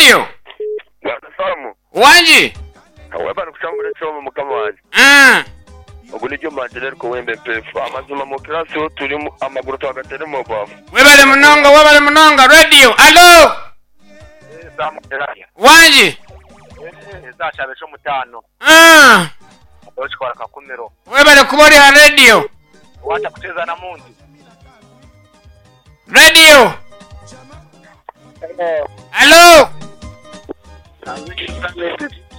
radio. Samu. Wanji. Awebana kuchambura cyo mukama wanje. Ubu nijyo manjere ko wembe pefa amazima mu class yo turi amaguru twagatera mu bafu. Webale munonga radio. Allo. Samu teraya. Wanji. Zachabe cyo mutano. Ochikora kakumero. Webale kubori ha radio. Wacha kucheza na mundi. Radio. Allo.